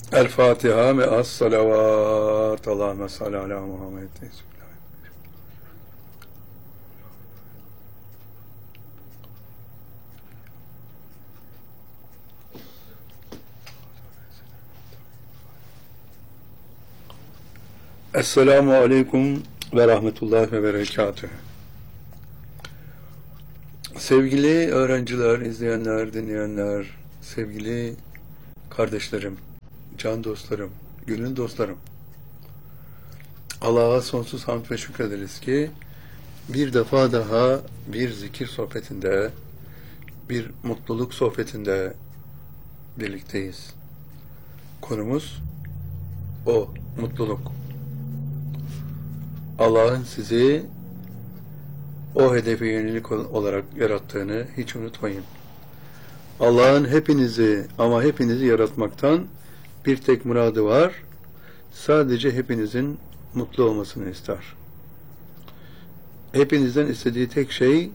El Fatiha ve as salavat. Allahümme salli ala Muhammed. Esselamu aleyküm ve rahmetullah ve berekatühü. Sevgili öğrenciler, izleyenler, dinleyenler, sevgili kardeşlerim, can dostlarım, gönül dostlarım. Allah'a sonsuz hamd ve şükrederiz ki bir defa daha bir zikir sohbetinde, bir mutluluk sohbetinde birlikteyiz. Konumuz o mutluluk. Allah'ın sizi o hedefe yönelik olarak yarattığını hiç unutmayın. Allah'ın hepinizi yaratmaktan bir tek muradı var. Sadece hepinizin mutlu olmasını ister. Hepinizden istediği tek şey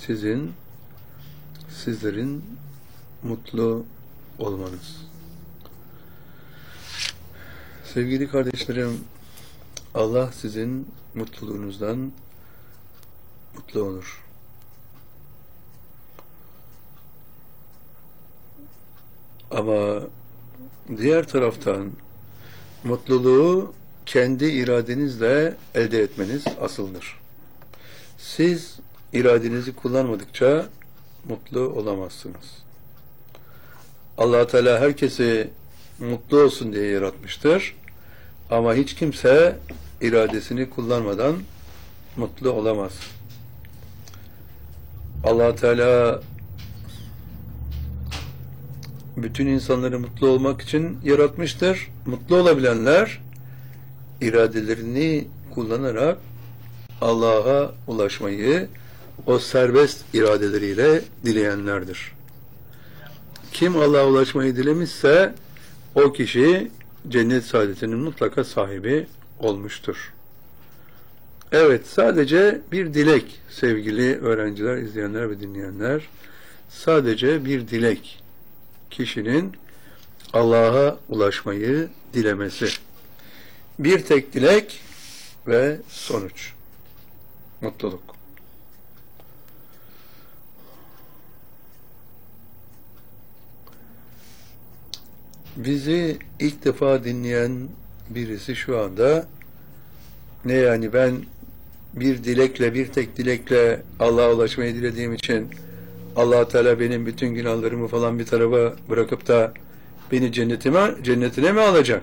sizlerin mutlu olmanız. Sevgili kardeşlerim, Allah sizin mutluluğunuzdan mutlu olur. Ama diğer taraftan mutluluğu kendi iradenizle elde etmeniz asıldır. Siz iradenizi kullanmadıkça mutlu olamazsınız. Allah Teala herkesi mutlu olsun diye yaratmıştır. Ama hiç kimse iradesini kullanmadan mutlu olamaz. Allah Teala bütün insanları mutlu olmak için yaratmıştır. Mutlu olabilenler iradelerini kullanarak Allah'a ulaşmayı o serbest iradeleriyle dileyenlerdir. Kim Allah'a ulaşmayı dilemişse o kişi cennet saadetinin mutlaka sahibi olmuştur. Evet, sadece bir dilek sevgili öğrenciler, izleyenler ve dinleyenler. Sadece bir dilek. Kişinin Allah'a ulaşmayı dilemesi. Bir tek dilek ve sonuç. Mutluluk. Bizi ilk defa dinleyen birisi şu anda ne yani ben bir tek dilekle Allah'a ulaşmayı dilediğim için Allah Teala benim bütün günahlarımı falan bir tarafa bırakıp da beni cennetine mi alacak?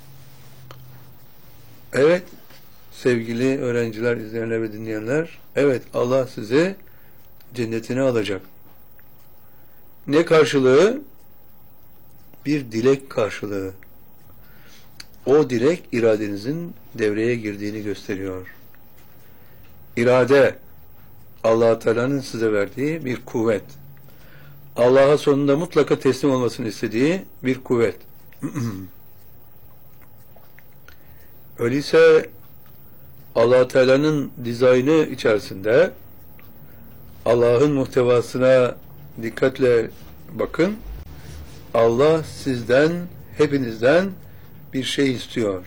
Evet sevgili öğrenciler, izleyenler ve dinleyenler, evet Allah sizi cennetine alacak. Ne karşılığı? Bir dilek karşılığı. O dilek iradenizin devreye girdiğini gösteriyor. İrade, Allah Teala'nın size verdiği bir kuvvet. Allah'a sonunda mutlaka teslim olmasını istediği bir kuvvet. Öyleyse Allah Teala'nın dizaynı içerisinde Allah'ın muhtevasına dikkatle bakın. Allah sizden, hepinizden bir şey istiyor.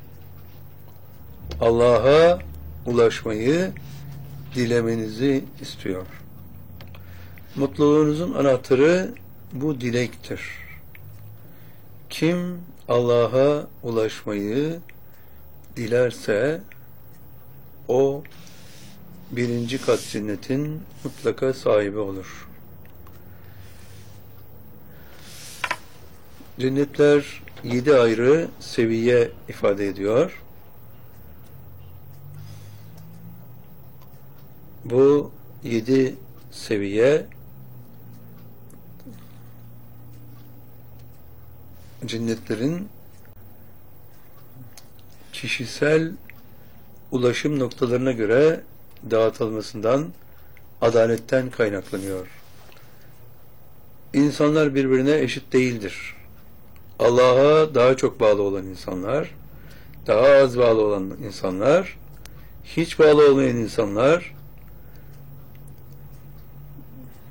Allah'a ulaşmayı dilemenizi istiyor. Mutluluğunuzun anahtarı bu dilektir. Kim Allah'a ulaşmayı dilerse o birinci kat cennetin mutlaka sahibi olur. Cennetler 7 ayrı seviye ifade ediyor. Bu 7 seviye cennetlerin kişisel ulaşım noktalarına göre dağıtılmasından, adaletten kaynaklanıyor. İnsanlar birbirine eşit değildir. Allah'a daha çok bağlı olan insanlar, daha az bağlı olan insanlar, hiç bağlı olmayan insanlar,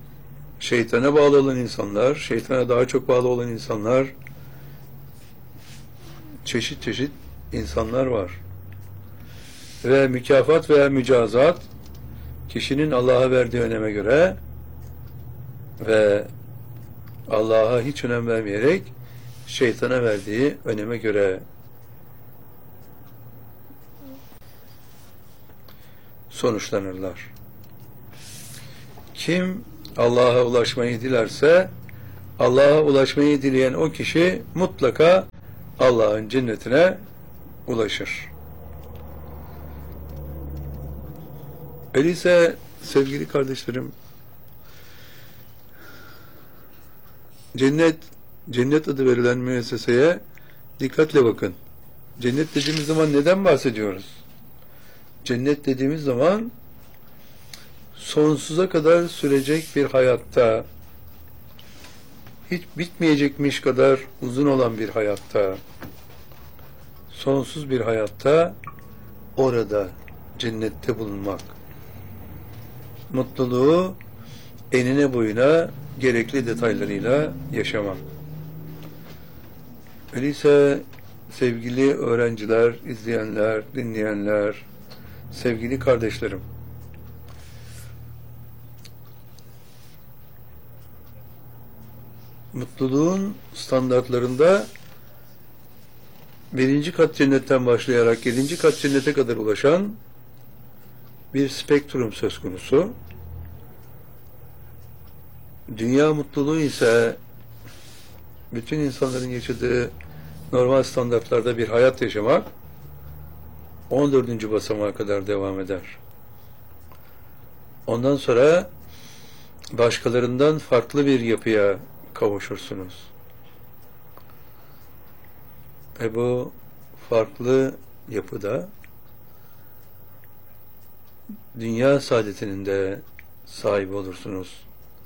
şeytana bağlı olan insanlar, şeytana daha çok bağlı olan insanlar, çeşit çeşit insanlar var. Ve mükafat veya mücazat kişinin Allah'a verdiği öneme göre ve Allah'a hiç önem vermeyerek şeytana verdiği öneme göre sonuçlanırlar. Kim Allah'a ulaşmayı dilerse, Allah'a ulaşmayı dileyen o kişi mutlaka Allah'ın cennetine ulaşır. Öyleyse sevgili kardeşlerim, cennet adı verilen müesseseye dikkatle bakın. Cennet dediğimiz zaman neden bahsediyoruz? Cennet dediğimiz zaman sonsuza kadar sürecek bir hayatta, hiç bitmeyecekmiş kadar uzun olan bir hayatta, sonsuz bir hayatta orada cennette bulunmak. Mutluluğu enine boyuna gerekli detaylarıyla yaşamak. Öyleyse sevgili öğrenciler, izleyenler, dinleyenler, sevgili kardeşlerim, mutluluğun standartlarında 1. kat cennetten başlayarak 7. kat cennete kadar ulaşan bir spektrum söz konusu. Dünya mutluluğu ise bütün insanların yaşadığı normal standartlarda bir hayat yaşamak 14. basamağa kadar devam eder. Ondan sonra başkalarından farklı bir yapıya kavuşursunuz. Bu farklı yapıda dünya saadetinin de sahibi olursunuz.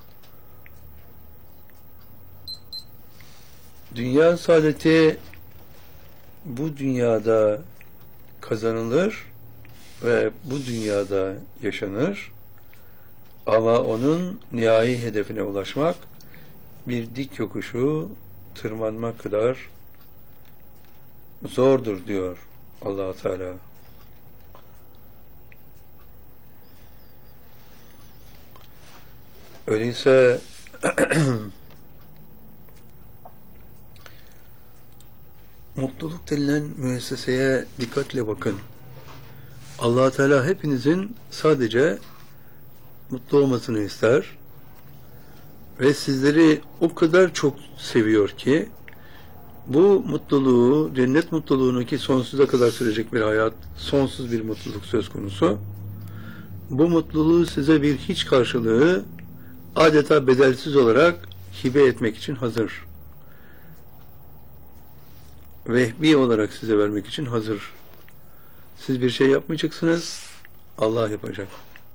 Dünya saadeti bu dünyada kazanılır ve bu dünyada yaşanır. Ama onun nihai hedefine ulaşmak bir dik yokuşu tırmanmak kadar zordur diyor Allah-u Teala. Öyleyse mutluluk denilen müesseseye dikkatle bakın. Allah-u Teala hepinizin sadece mutlu olmasını ister ve sizleri o kadar çok seviyor ki bu mutluluğu, cennet mutluluğunu, ki sonsuza kadar sürecek bir hayat, sonsuz bir mutluluk söz konusu, bu mutluluğu size bir hiç karşılığı adeta bedelsiz olarak hibe etmek için hazır. Vehbi olarak size vermek için hazır. Siz bir şey yapmayacaksınız, Allah yapacak.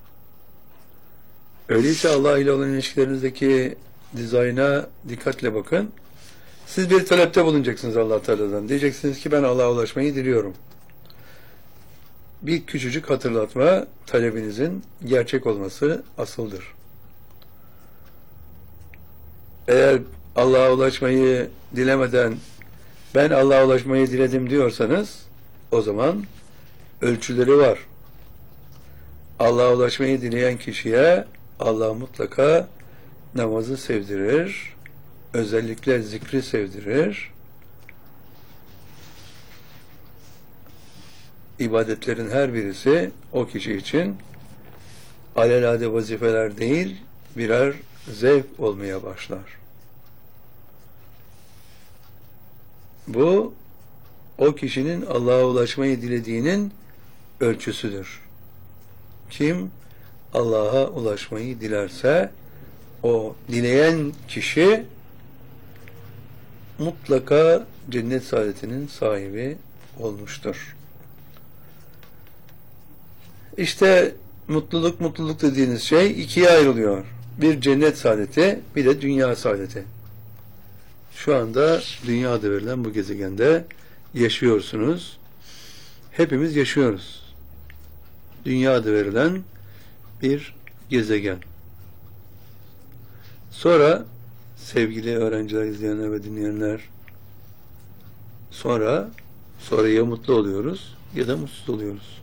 Öyleyse Allah ile olan ilişkilerinizdeki dizayna dikkatle bakın. Siz bir talepte bulunacaksınız Allah Teala'dan. Diyeceksiniz ki ben Allah'a ulaşmayı diliyorum. Bir küçücük hatırlatma, talebinizin gerçek olması asıldır. Eğer Allah'a ulaşmayı dilemeden ben Allah'a ulaşmayı diledim diyorsanız o zaman ölçüleri var. Allah'a ulaşmayı dileyen kişiye Allah mutlaka namazı sevdirir, özellikle zikri sevdirir, ibadetlerin her birisi o kişi için alelade vazifeler değil, birer zevk olmaya başlar. Bu, o kişinin Allah'a ulaşmayı dilediğinin ölçüsüdür. Kim Allah'a ulaşmayı dilerse, o dileyen kişi mutlaka cennet saadetinin sahibi olmuştur. İşte mutluluk dediğiniz şey ikiye ayrılıyor. Bir cennet saadeti, bir de dünya saadeti. Şu anda dünya adı verilen bu gezegende yaşıyorsunuz. Hepimiz yaşıyoruz. Dünya adı verilen bir gezegen. Sonra sevgili öğrenciler, izleyenler ve dinleyenler, sonra Sonra ya mutlu oluyoruz ya da mutsuz oluyoruz.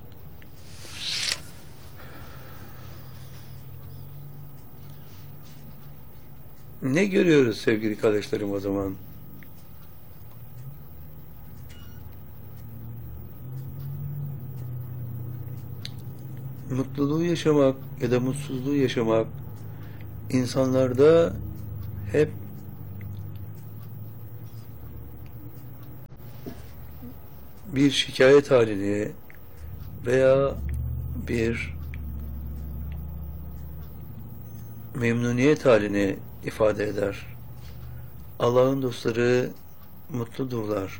Ne görüyoruz sevgili kardeşlerim o zaman? Mutluluğu yaşamak ya da mutsuzluğu yaşamak insanlarda hep bir şikayet halini veya bir memnuniyet halini ifade eder. Allah'ın dostları mutludurlar.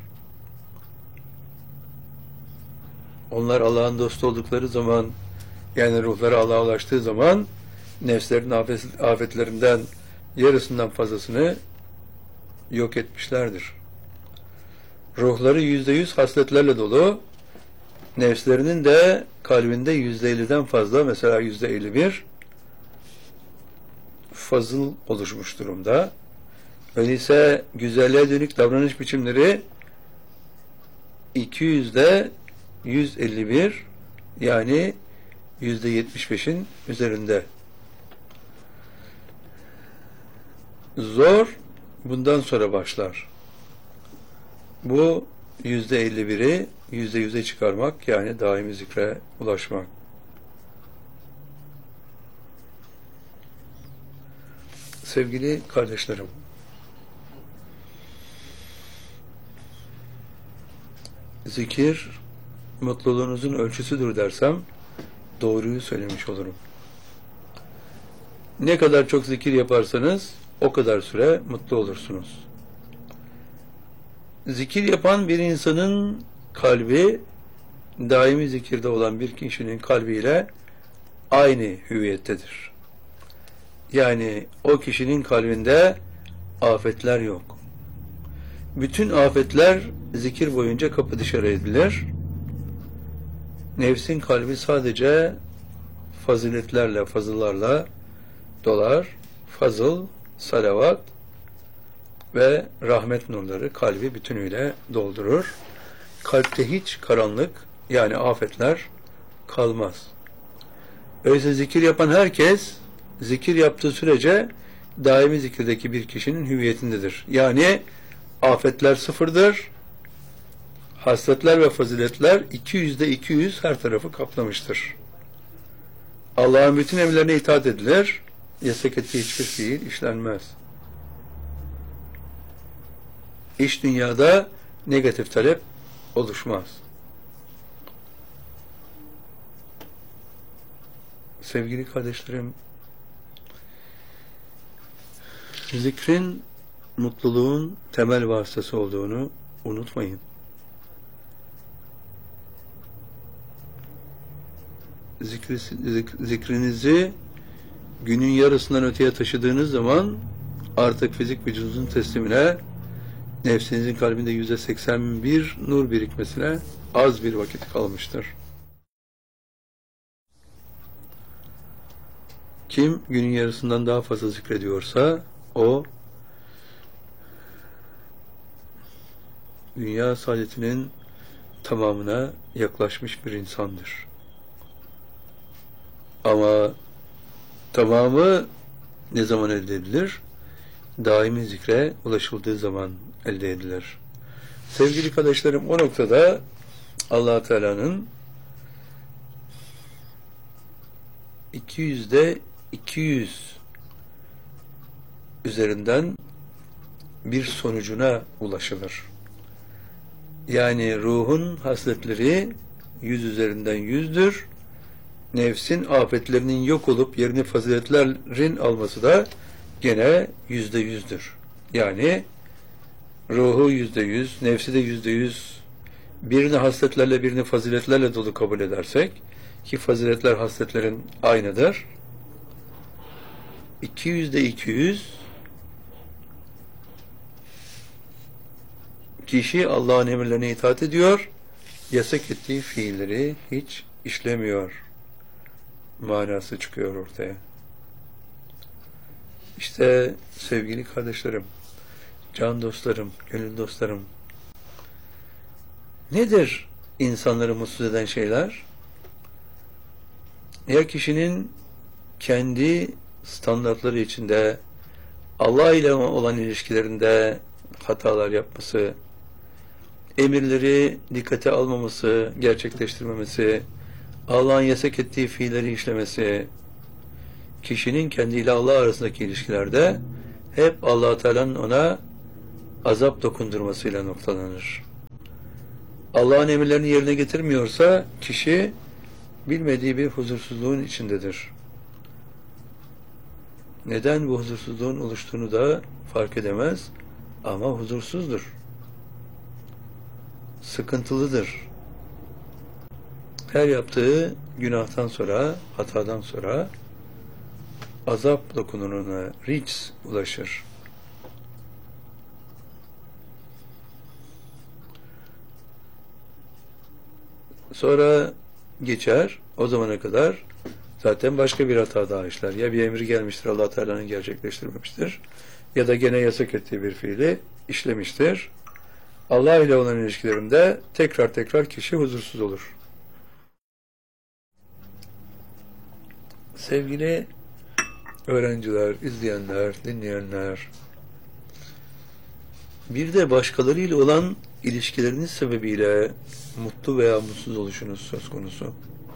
Onlar Allah'ın dostu oldukları zaman, yani ruhları Allah'a ulaştığı zaman nefslerin afetlerinden yarısından fazlasını yok etmişlerdir. Ruhları %100 hasletlerle dolu, nefslerinin de kalbinde %50'den fazla, mesela %51 fazıl oluşmuş durumda. Öyleyse güzelliğe dönük davranış biçimleri 200'de 151, yani %75'in üzerinde. Zor bundan sonra başlar. Bu %51'i %100'e çıkarmak, yani daimi zikre ulaşmak. Sevgili kardeşlerim, zikir mutluluğunuzun ölçüsüdür dersem doğruyu söylemiş olurum. Ne kadar çok zikir yaparsanız o kadar süre mutlu olursunuz. Zikir yapan bir insanın kalbi, daimi zikirde olan bir kişinin kalbiyle aynı hüviyettedir. Yani o kişinin kalbinde afetler yok. Bütün afetler zikir boyunca kapı dışarı edilir. Nefsin kalbi sadece faziletlerle, fazıllarla dolar. Fazıl, salavat ve rahmet nurları kalbi bütünüyle doldurur. Kalpte hiç karanlık, yani afetler kalmaz. Öyleyse zikir yapan herkes, zikir yaptığı sürece daimi zikirdeki bir kişinin hüviyetindedir. Yani afetler sıfırdır, hasletler ve faziletler 200'de 200 her tarafı kaplamıştır. Allah'ın bütün emirlerine itaat edilir, yasak ettiği hiçbir fiil işlenmez. İç dünyada negatif talep oluşmaz. Sevgili kardeşlerim, zikrin mutluluğun temel vasıtası olduğunu unutmayın. Zikrinizi günün yarısından öteye taşıdığınız zaman artık fizik vücudunuzun teslimine, nefsinizin kalbinde %81 nur birikmesine az bir vakit kalmıştır. Kim günün yarısından daha fazla zikrediyorsa o dünya saadetinin tamamına yaklaşmış bir insandır. Ama tamamı ne zaman elde edilir? Daimi zikre ulaşıldığı zaman elde edilir. Sevgili kardeşlerim, o noktada Allah Teala'nın 200'de 200 üzerinden bir sonucuna ulaşılır. Yani ruhun hasletleri 100 üzerinden 100'dür. Nefsin afetlerinin yok olup yerini faziletlerin alması da gene %100'dür. Yani ruhu %100, nefsi de %100, birini hasletlerle birini faziletlerle dolu kabul edersek, ki faziletler hasletlerin aynıdır, 200'de 200 kişi Allah'ın emirlerine itaat ediyor, yasak ettiği fiilleri hiç işlemiyor manası çıkıyor ortaya. İşte sevgili kardeşlerim, can dostlarım, gönül dostlarım, Nedir insanları mutsuz eden şeyler? Ya kişinin kendi standartları içinde Allah ile olan ilişkilerinde hatalar yapması, emirleri dikkate almaması, gerçekleştirmemesi, Allah'ın yasak ettiği fiilleri işlemesi, kişinin kendiyle Allah arasındaki ilişkilerde hep Allah Teala'nın ona azap dokundurmasıyla noktalanır. Allah'ın emirlerini yerine getirmiyorsa kişi bilmediği bir huzursuzluğun içindedir. Neden bu huzursuzluğun oluştuğunu da fark edemez ama huzursuzdur. Sıkıntılıdır. Her yaptığı günahtan sonra, hatadan sonra azap dokunuruna, rics ulaşır. Sonra geçer, o zamana kadar zaten başka bir hata daha işler. Ya bir emir gelmiştir, Allah Teala'nın gerçekleştirmemiştir, ya da gene yasak ettiği bir fiili işlemiştir. Allah ile olan ilişkilerinde tekrar tekrar kişi huzursuz olur. Sevgili öğrenciler, izleyenler, dinleyenler, bir de başkalarıyla olan ilişkileriniz sebebiyle mutlu veya mutsuz oluşunuz söz konusu.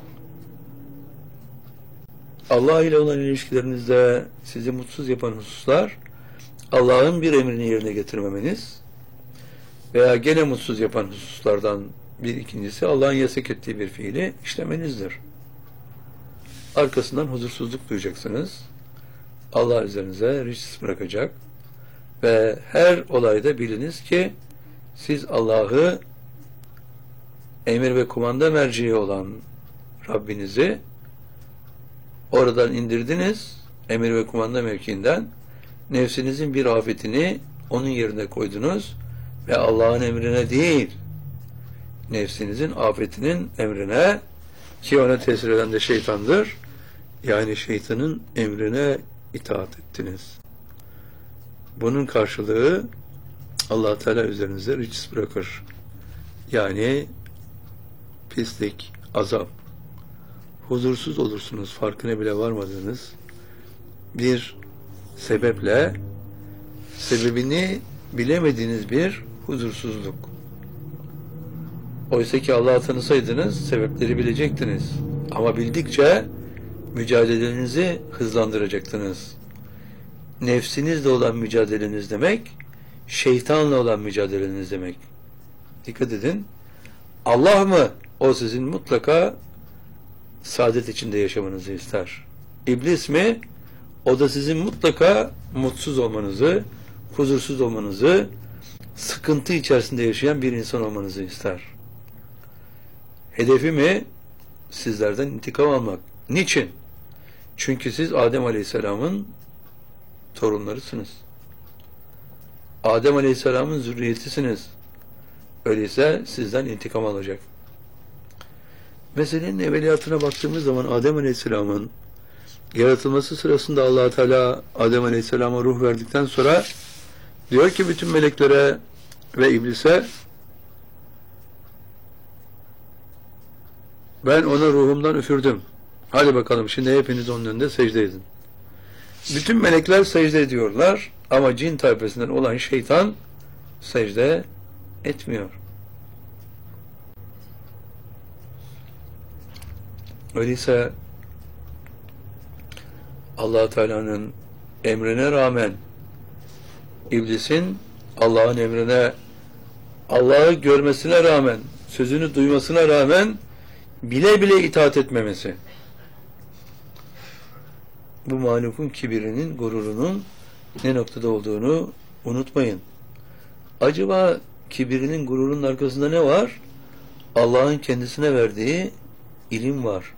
Allah ile olan ilişkilerinizde sizi mutsuz yapan hususlar, Allah'ın bir emrini yerine getirmemeniz veya gene mutsuz yapan hususlardan bir ikincisi Allah'ın yasak ettiği bir fiili işlemenizdir. Arkasından huzursuzluk duyacaksınız. Allah üzerinize rics bırakacak ve her olayda biliniz ki siz Allah'ı emir ve kumanda merciği olan Rabbinizi oradan indirdiniz, emir ve kumanda mevkiinden nefsinizin bir afetini onun yerine koydunuz ve Allah'ın emrine değil, nefsinizin afetinin emrine, ki ona tesir eden de şeytandır, yani şeytanın emrine itaat ettiniz. Bunun karşılığı Allah Teala üzerinize rics bırakır. Yani pislik, azap, huzursuz olursunuz, farkına bile varmadığınız bir sebeple, sebebini bilemediğiniz bir huzursuzluk. Oysa ki Allah'ı tanısaydınız sebepleri bilecektiniz. Ama bildikçe mücadelenizi hızlandıracaktınız. Nefsinizle olan mücadeleniz demek, şeytanla olan mücadeleniz demek. Dikkat edin. Allah mı? O sizin mutlaka saadet içinde yaşamanızı ister. İblis mi? O da sizin mutlaka mutsuz olmanızı, huzursuz olmanızı, sıkıntı içerisinde yaşayan bir insan olmanızı ister. Hedefi mi? Sizlerden intikam almak. Niçin? Çünkü siz Adem Aleyhisselam'ın torunlarısınız. Adem Aleyhisselam'ın zürriyetisiniz. Öyleyse sizden intikam alacak. Meselenin evveliyatına baktığımız zaman Adem Aleyhisselam'ın yaratılması sırasında Allah Teala Adem Aleyhisselam'a ruh verdikten sonra diyor ki bütün meleklere ve iblise, ben ona ruhumdan üfürdüm. Hadi bakalım şimdi hepiniz onun önünde secde edin. Bütün melekler secde ediyorlar ama cin tayfasından olan şeytan secde etmiyor. Öyleyse Allah Teala'nın emrine rağmen iblisin Allah'ın emrine, Allah'ı görmesine rağmen, sözünü duymasına rağmen bile bile itaat etmemesi. Bu mahlukun kibirinin, gururunun ne noktada olduğunu unutmayın. Acaba kibirinin, gururunun arkasında ne var? Allah'ın kendisine verdiği ilim var.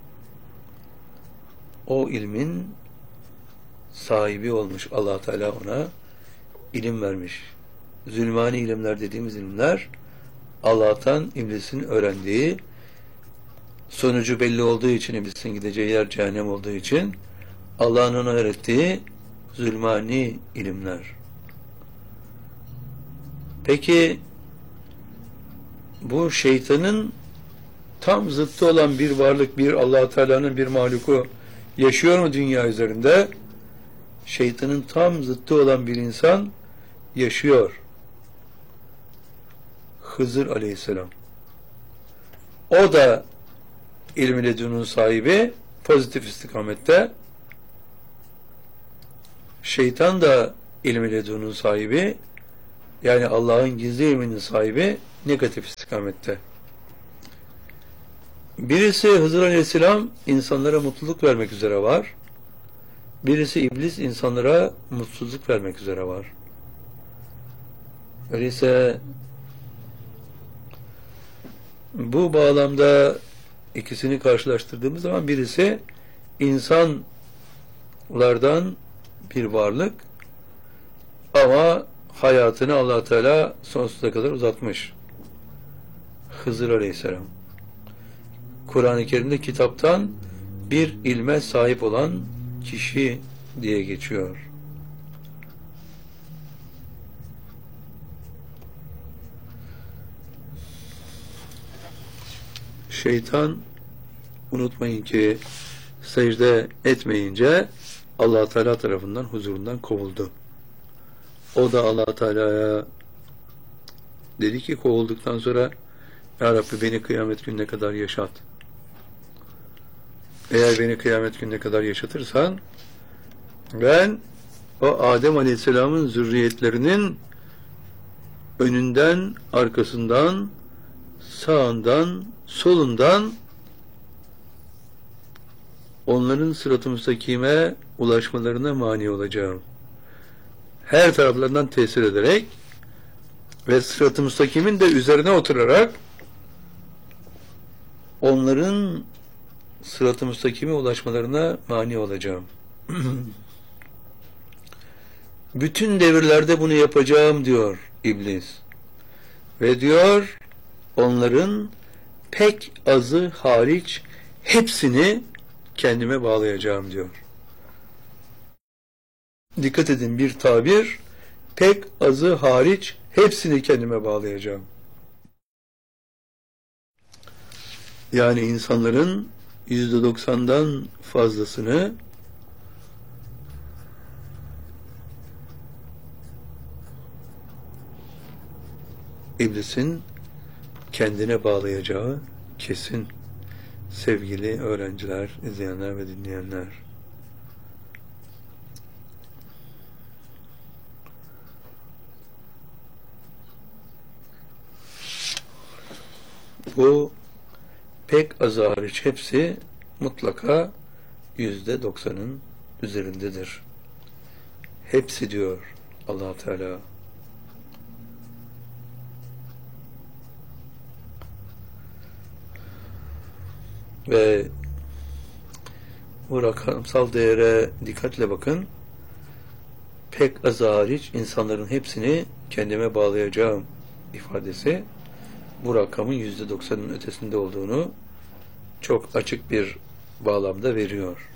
O ilmin sahibi olmuş Allah Teala, ona ilim vermiş. Zulmani ilimler dediğimiz ilimler, Allah'tan iblisin öğrendiği, sonucu belli olduğu için, iblisin gideceği yer cehennem olduğu için Allah'ın ona öğrettiği zulmani ilimler. Peki bu şeytanın tam zıttı olan bir varlık, bir Allah Teala'nın bir mahluku yaşıyor mu dünya üzerinde? Şeytanın tam zıttı olan bir insan yaşıyor. Hızır Aleyhisselam. O da ilm-i ledunun sahibi, pozitif istikamette. Şeytan da ilm-i ledunun sahibi, yani Allah'ın gizli ilminin sahibi, negatif istikamette. Birisi Hızır Aleyhisselam insanlara mutluluk vermek üzere var. Birisi iblis insanlara mutsuzluk vermek üzere var. Öyleyse bu bağlamda ikisini karşılaştırdığımız zaman birisi insanlardan bir varlık ama hayatını Allah Teala sonsuza kadar uzatmış. Hızır Aleyhisselam. Kur'an-ı Kerim'de kitaptan bir ilme sahip olan kişi diye geçiyor. Şeytan, unutmayın ki secde etmeyince Allah Teala tarafından huzurundan kovuldu. O da Allah Teala'ya dedi ki kovulduktan sonra Ya Rabbi beni kıyamet gününe kadar yaşat. Eğer beni kıyamet gününe kadar yaşatırsan ben o Adem Aleyhisselam'ın zürriyetlerinin önünden, arkasından, sağından, solundan onların sırat-ı müstakime ulaşmalarına mani olacağım. Her taraflarından tesir ederek ve sırat-ı müstakimin de üzerine oturarak onların sırat-ı müstakime ulaşmalarına mani olacağım. Bütün devirlerde bunu yapacağım diyor iblis. Ve diyor onların pek azı hariç hepsini kendime bağlayacağım diyor. Dikkat edin, bir tabir, pek azı hariç hepsini kendime bağlayacağım. Yani insanların %90'dan fazlasını iblisin kendine bağlayacağı kesin. Sevgili öğrenciler, izleyenler ve dinleyenler. Bu pek az hariç hepsi mutlaka %90'ın üzerindedir. Hepsi diyor Allah Teala. Ve bu rakamsal değere dikkatle bakın. Pek az hariç insanların hepsini kendime bağlayacağım ifadesi bu rakamın %90'ın ötesinde olduğunu çok açık bir bağlamda veriyor.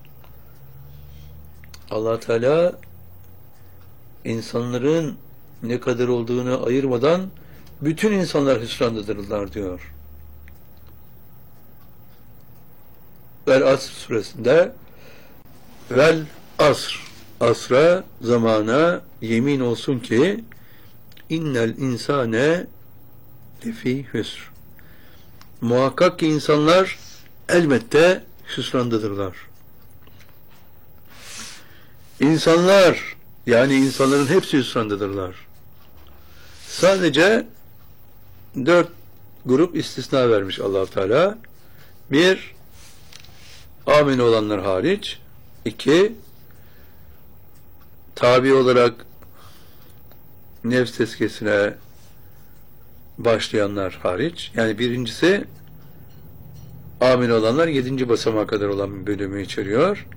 Allah Teala insanların ne kadar olduğunu ayırmadan bütün insanlar hüsrandadırlar diyor. Vel Asr suresinde vel asr, asra, zamana yemin olsun ki innel insane lefi hüsr, muhakkak ki insanlar elbette hüsrandadırlar. İnsanlar, yani insanların hepsi hüsrandadırlar. Sadece 4 grup istisna vermiş Allah Teala. 1, amin olanlar hariç. 2, tabi olarak nefs tezkiyesine başlayanlar hariç. Yani birincisi amin olanlar 7. basamağa kadar olan bir bölümü içeriyor.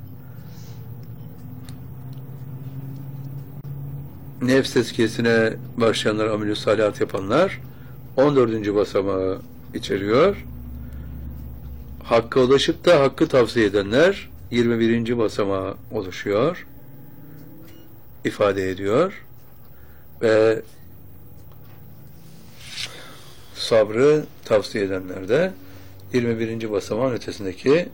Nefs tezkiyesine başlayanlar, amel-i salihat yapanlar 14. basamağı içeriyor. Hakka ulaşıp da hakkı tavsiye edenler 21. basamağı oluşuyor, ifade ediyor. Ve sabrı tavsiye edenler de 21. basamağın ötesindeki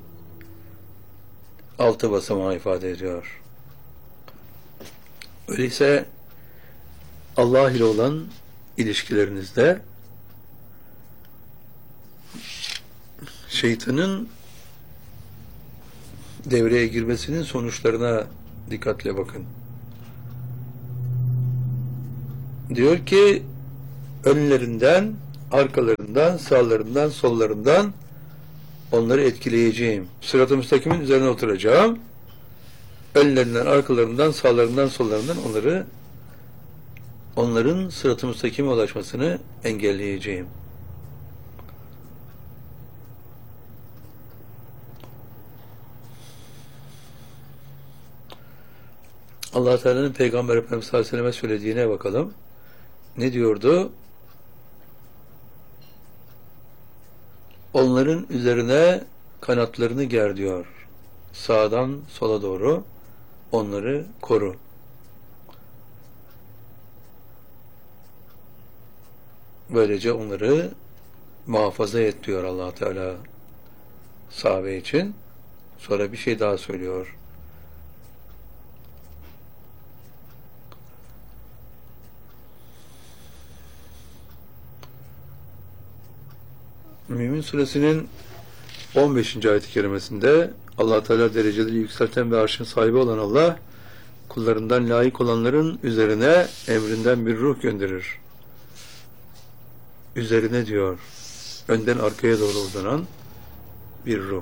6 basamağı ifade ediyor. Öyleyse Allah ile olan ilişkilerinizde şeytanın devreye girmesinin sonuçlarına dikkatle bakın. Diyor ki önlerinden, arkalarından, sağlarından, sollarından onları etkileyeceğim. Sırat-ı müstakimin üzerine oturacağım. Önlerinden, arkalarından, sağlarından, sollarından onların sırat-ı müstakime ulaşmasını engelleyeceğim. Allah Teala'nın Peygamber Efendimiz sallallahu aleyhi ve sellem'e söylediğine bakalım. Ne diyordu? Onların üzerine kanatlarını ger diyor. Sağdan sola doğru onları koru. Böylece onları muhafaza et diyor Allah Teala sahabe için. Sonra bir şey daha söylüyor. Mümin Suresinin 15. ayet-i kerimesinde Allah Teala dereceleri yükselten ve arşın sahibi olan Allah kullarından layık olanların üzerine emrinden bir ruh gönderir. Üzerine diyor, önden arkaya doğru uzanan bir ruh.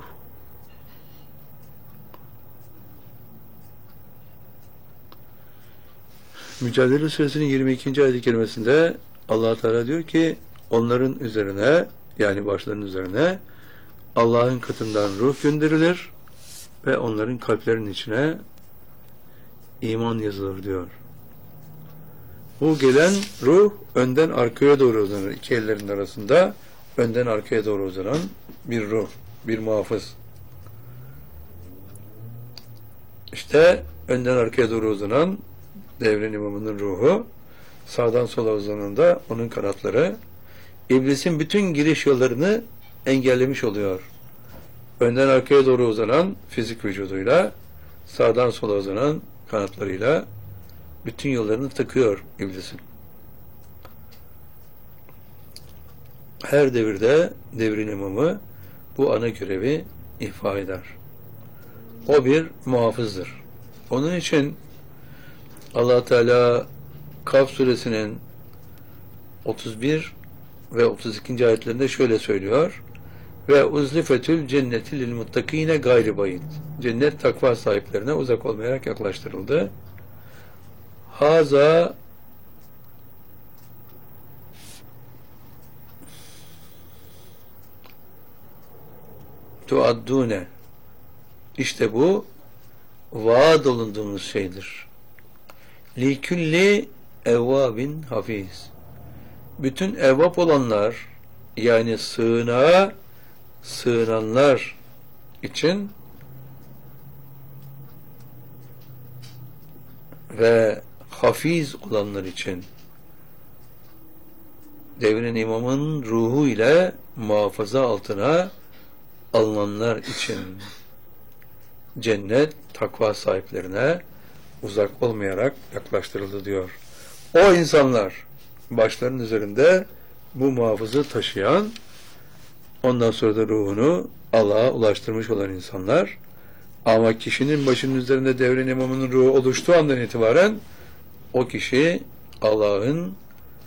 Mücadele Suresinin 22. ayet-i kerimesinde Allah Teala diyor ki onların üzerine, yani başlarının üzerine Allah'ın katından ruh gönderilir ve onların kalplerinin içine iman yazılır diyor. Bu gelen ruh önden arkaya doğru uzanır. İki ellerin arasında önden arkaya doğru uzanan bir ruh, bir muhafız. İşte önden arkaya doğru uzanan devrin imamının ruhu, sağdan sola uzanan da onun kanatları, İblisin bütün giriş yollarını engellemiş oluyor. Önden arkaya doğru uzanan fizik vücuduyla, sağdan sola uzanan kanatlarıyla bütün yollarını tıkıyor iblisin. Her devirde devrin imamı bu ana görevi ihfa eder. O bir muhafızdır. Onun için Allah Teala Kaf suresinin 31 ve 32. ayetlerinde şöyle söylüyor: ve uzlifetül cenneti lil muttakine gayri bayit. Cennet takva sahiplerine uzak olmayarak yaklaştırıldı. Haza tuaddune. İşte bu vaad olunduğumuz şeydir. Likülli evvabin hafiz. Bütün evvap olanlar, yani sığınağa sığınanlar için ve hafiz olanlar için, devrin imamın ruhu ile muhafaza altına alınanlar için cennet takva sahiplerine uzak olmayarak yaklaştırıldı diyor. O insanlar başlarının üzerinde bu muhafızı taşıyan, ondan sonra da ruhunu Allah'a ulaştırmış olan insanlar. Ama kişinin başının üzerinde devrin imamının ruhu oluştuğu andan itibaren o kişi Allah'ın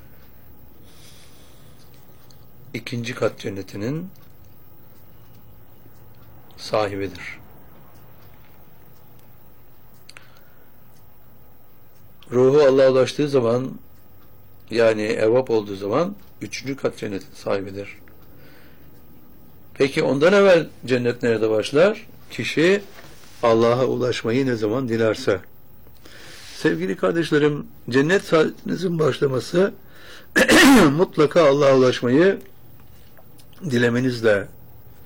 ikinci kat cennetinin sahibidir. Ruhu Allah'a ulaştığı zaman, yani evvap olduğu zaman üçüncü kat cennetin sahibidir. Peki ondan evvel cennet nerede başlar? Kişi Allah'a ulaşmayı ne zaman dilerse. Sevgili kardeşlerim, cennet saatinizin başlaması mutlaka Allah'a ulaşmayı dilemenizle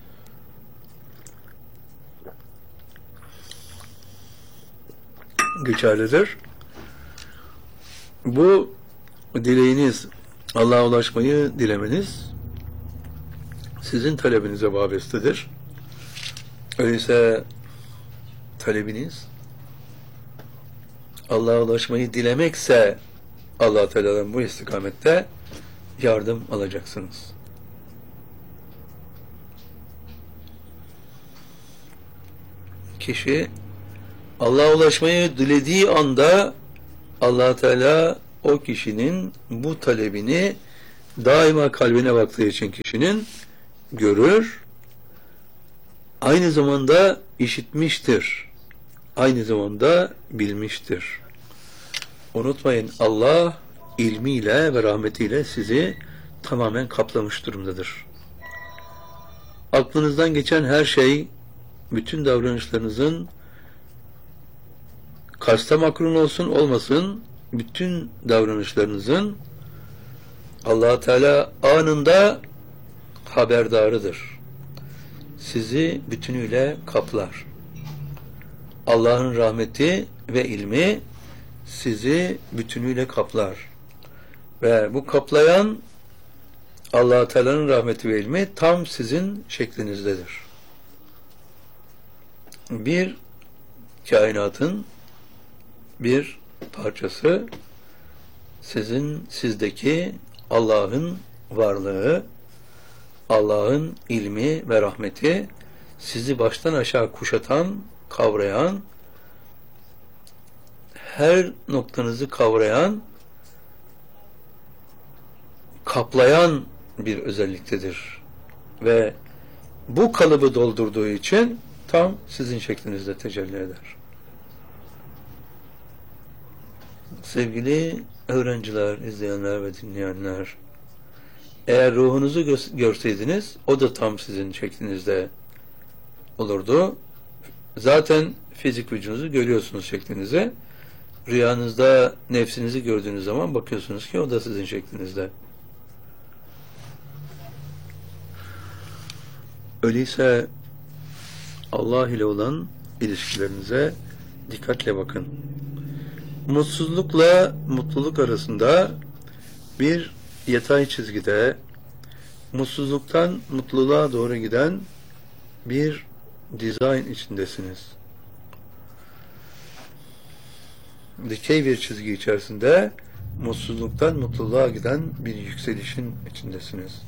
geçerlidir. Bu dileğiniz, Allah'a ulaşmayı dilemeniz, sizin talebinize vabestedir. Öyleyse talebiniz Allah'a ulaşmayı dilemekse Allah Teala'dan bu istikamette yardım alacaksınız. Kişi Allah'a ulaşmayı dilediği anda Allah Teala o kişinin bu talebini daima kalbine baktığı için kişinin görür, aynı zamanda işitmiştir, aynı zamanda bilmiştir. Unutmayın, Allah ilmiyle ve rahmetiyle sizi tamamen kaplamış durumdadır. Aklınızdan geçen her şey, bütün davranışlarınızın kasta makrun olsun olmasın, bütün davranışlarınızın Allah Teala anında haberdarıdır. Sizi bütünüyle kaplar. Allah'ın rahmeti ve ilmi sizi bütünüyle kaplar. Ve bu kaplayan Allah Teala'nın rahmeti ve ilmi tam sizin şeklinizdedir. Bir kainatın bir parçası sizdeki Allah'ın varlığı, Allah'ın ilmi ve rahmeti sizi baştan aşağı kuşatan, kavrayan, her noktanızı kavrayan, kaplayan bir özelliktedir. Ve bu kalıbı doldurduğu için tam sizin şeklinizde tecelli eder. Sevgili öğrenciler, izleyenler ve dinleyenler, eğer ruhunuzu görseydiniz, o da tam sizin şeklinizde olurdu. Zaten fizik vücudunuzu görüyorsunuz şeklinize. Rüyanızda nefsinizi gördüğünüz zaman bakıyorsunuz ki o da sizin şeklinizde. Öyleyse Allah ile olan ilişkilerinize dikkatle bakın. Mutsuzlukla mutluluk arasında bir yatay çizgide, mutsuzluktan mutluluğa doğru giden bir dizayn içindesiniz. Dikey bir çizgi içerisinde mutsuzluktan mutluluğa giden bir yükselişin içindesiniz.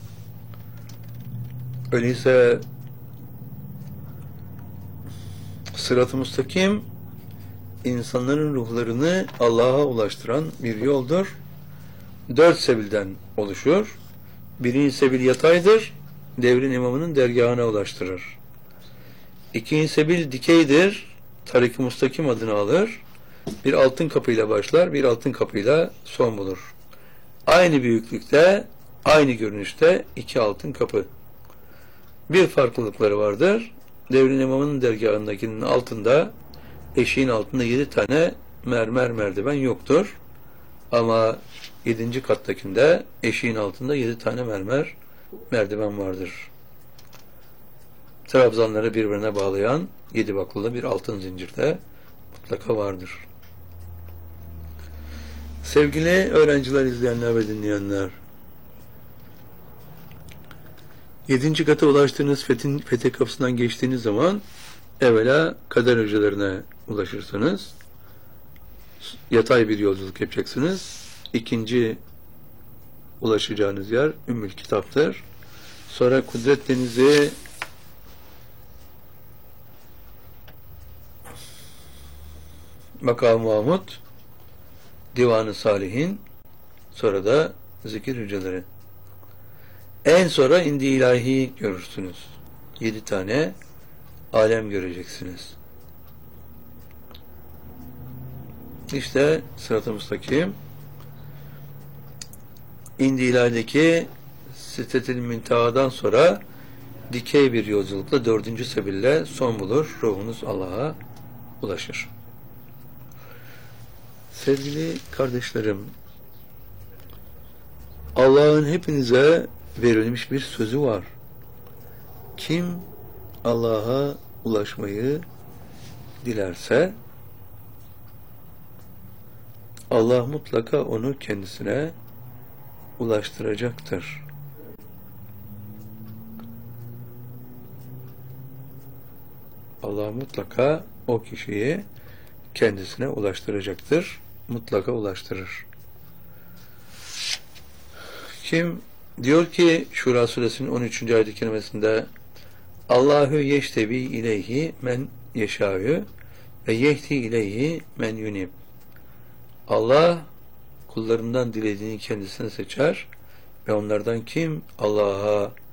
Öyleyse sırat-ı müstakim insanların ruhlarını Allah'a ulaştıran bir yoldur. 4 sebilden oluşur. Birinci sebil yataydır. Devrin imamının dergahına ulaştırır. İkinci sebil dikeydir. Tarik-i müstakim adını alır. Bir altın kapıyla başlar, bir altın kapıyla son bulur. Aynı büyüklükte, aynı görünüşte 2 altın kapı. Bir farklılıkları vardır. Devrin imamının dergahındakinin altında, eşiğin altında 7 tane mermer merdiven yoktur. Ama 7. kattakinde eşiğin altında 7 tane mermer merdiven vardır. Trabzanları birbirine bağlayan 7 baklılı bir altın zincirde mutlaka vardır. Sevgili öğrenciler, izleyenler ve dinleyenler, 7. kata ulaştığınız fetih kapısından geçtiğiniz zaman evvela kader hücrelerine ulaşırsınız. Yatay bir yolculuk yapacaksınız. İkinci ulaşacağınız yer Ümmül Kitap'tır. Sonra Kudret Denizi, Makam-ı Mahmud, Divan-ı Salihin, sonra da zikir hücreleri. En sonra indi ilahi görürsünüz. 7 tane alem göreceksiniz. İşte sırat-ı müstakim, indi ilahideki Sidretil Münteha'dan sonra dikey bir yolculukla 4. sebille son bulur. Ruhunuz Allah'a ulaşır. Sevgili kardeşlerim, Allah'ın hepinize verilmiş bir sözü var. Kim Allah'a ulaşmayı dilerse Allah mutlaka onu kendisine ulaştıracaktır. Allah mutlaka o kişiyi kendisine ulaştıracaktır. Mutlaka ulaştırır. Kim diyor ki Şura suresinin 13. ayet-i kerimesinde Allahu yeştebi ileyhi men yeşâ'ü ve yehdi ileyhi men yunib. Allah kullarından dilediğini kendisine seçer ve onlardan kim Allah'a